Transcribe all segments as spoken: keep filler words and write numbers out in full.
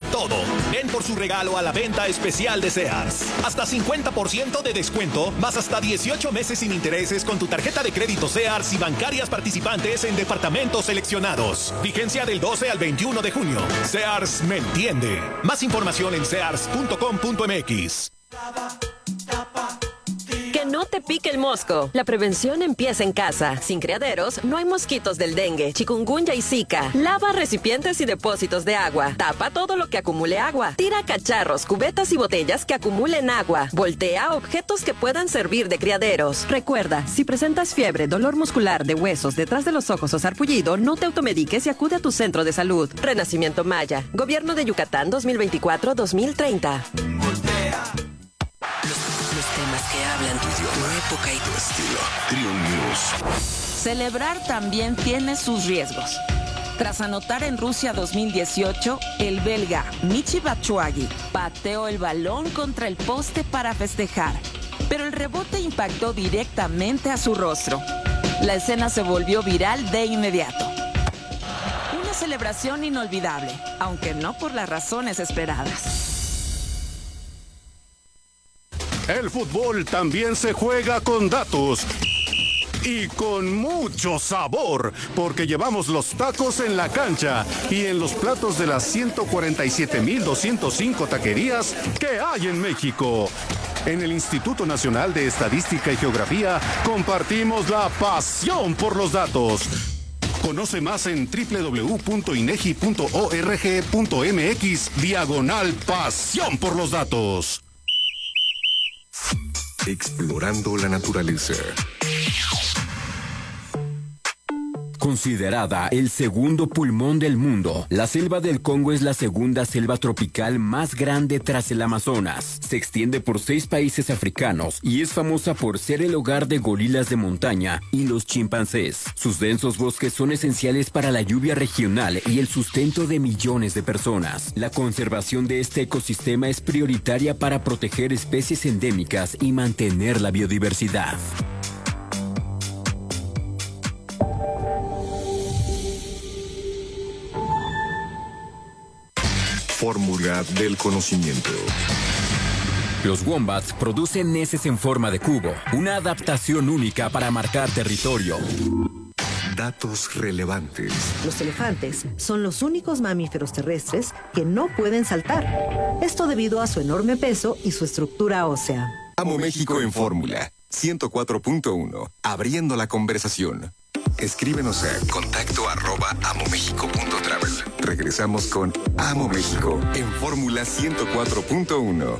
todo. Ven por su regalo a la venta especial de Sears. Hasta cincuenta por ciento de descuento, más hasta dieciocho meses sin intereses con tu tarjeta de crédito Sears y bancarias participantes en departamentos seleccionados. Vigencia del doce al veintiuno de junio. Sears me entiende. Más información en sears punto com punto m x. Que no te pique el mosco. La prevención empieza en casa. Sin criaderos, no hay mosquitos del dengue, chikungunya y zika. Lava recipientes y depósitos de agua. Tapa todo lo que acumule agua. Tira cacharros, cubetas y botellas que acumulen agua. Voltea objetos que puedan servir de criaderos. Recuerda, si presentas fiebre, dolor muscular de huesos detrás de los ojos o sarpullido, no te automediques y acude a tu centro de salud. Renacimiento Maya. Gobierno de Yucatán dos mil veinticuatro a dos mil treinta. Voltea. Los temas que hablan tu idioma, tu época y tu estilo. Trio News. Celebrar también tiene sus riesgos. Tras anotar en Rusia dos mil dieciocho, el belga Michy Batshuayi pateó el balón contra el poste para festejar, pero el rebote impactó directamente a su rostro. La escena se volvió viral de inmediato. Una celebración inolvidable, aunque no por las razones esperadas. El fútbol también se juega con datos y con mucho sabor, porque llevamos los tacos en la cancha y en los platos de las ciento cuarenta y siete mil doscientas cinco taquerías que hay en México. En el Instituto Nacional de Estadística y Geografía compartimos la pasión por los datos. Conoce más en doble u doble u doble u punto inegi punto org punto m x diagonal pasión por los datos. Explorando la naturaleza. Considerada el segundo pulmón del mundo, la selva del Congo es la segunda selva tropical más grande tras el Amazonas. Se extiende por seis países africanos y es famosa por ser el hogar de gorilas de montaña y los chimpancés. Sus densos bosques son esenciales para la lluvia regional y el sustento de millones de personas. La conservación de este ecosistema es prioritaria para proteger especies endémicas y mantener la biodiversidad. Fórmula del conocimiento. Los wombats producen heces en forma de cubo, una adaptación única para marcar territorio. Datos relevantes. Los elefantes son los únicos mamíferos terrestres que no pueden saltar. Esto debido a su enorme peso y su estructura ósea. Amo México en Fórmula ciento cuatro punto uno. Abriendo la conversación. Escríbenos a contacto arroba amomexico punto travel. Regresamos con Amo México en Fórmula ciento cuatro punto uno.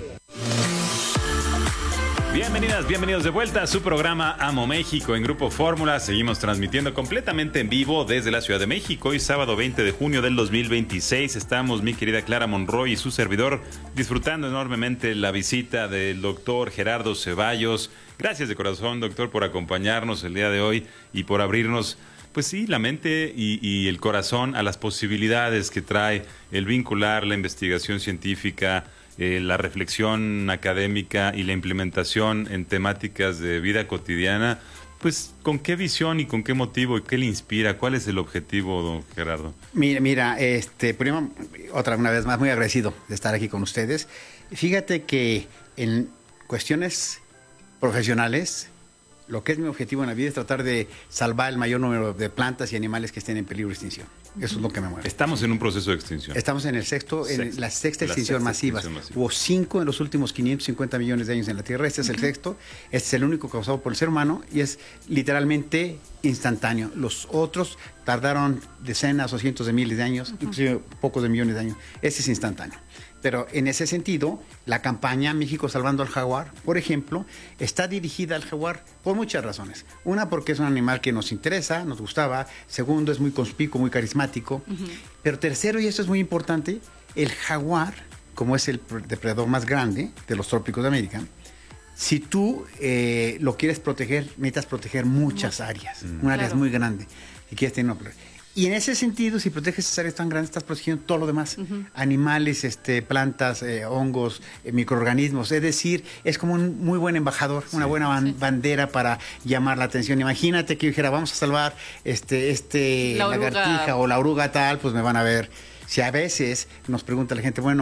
Bienvenidas, bienvenidos de vuelta a su programa Amo México en Grupo Fórmula. Seguimos transmitiendo completamente en vivo desde la Ciudad de México. Hoy sábado veinte de junio del dos mil veintiséis estamos, mi querida Clara Monroy y su servidor, disfrutando enormemente la visita del doctor Gerardo Ceballos. Gracias de corazón, doctor, por acompañarnos el día de hoy y por abrirnos, pues sí, la mente y, y el corazón a las posibilidades que trae el vincular la investigación científica, eh, la reflexión académica y la implementación en temáticas de vida cotidiana. Pues, ¿con qué visión y con qué motivo y qué le inspira? ¿Cuál es el objetivo, don Gerardo? Mira, mira, este, primero, otra una vez más, muy agradecido de estar aquí con ustedes. Fíjate que en cuestiones profesionales, lo que es mi objetivo en la vida es tratar de salvar el mayor número de plantas y animales que estén en peligro de extinción. Eso es lo que me mueve. Estamos en un proceso de extinción. Estamos en el sexto, en sexto. la sexta la extinción sexta masiva. extinción masiva. Hubo cinco en los últimos quinientos cincuenta millones de años en la Tierra. Este es el sexto. Este es el único causado por el ser humano y es literalmente instantáneo. Los otros tardaron decenas o cientos de miles de años, uh-huh. inclusive pocos de millones de años. Este es instantáneo. Pero en ese sentido, la campaña México Salvando al Jaguar, por ejemplo, está dirigida al jaguar por muchas razones. Una, porque es un animal que nos interesa, nos gustaba. Segundo, es muy conspicuo, muy carismático. Uh-huh. Pero tercero, y esto es muy importante, el jaguar, como es el depredador más grande de los trópicos de América, si tú eh, lo quieres proteger, necesitas proteger muchas áreas. Uh-huh. Un área claro. muy grande. Si quieres tener una... Y en ese sentido, si proteges esas áreas tan grandes, estás protegiendo todo lo demás. Uh-huh. Animales, este, plantas, eh, hongos, eh, microorganismos. Es decir, es como un muy buen embajador, sí, una buena ban- sí. bandera para llamar la atención. Imagínate que yo dijera, vamos a salvar este, este la lagartija o la oruga tal, pues me van a ver. Si a veces nos pregunta la gente, bueno,